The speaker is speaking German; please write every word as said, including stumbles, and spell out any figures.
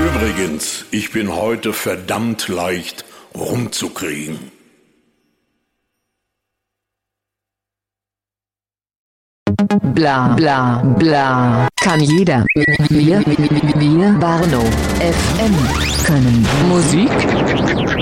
Übrigens, ich bin heute verdammt leicht rumzukriegen. Bla bla bla. Kann jeder. Wir, wir, wir, Warnow F M können Musik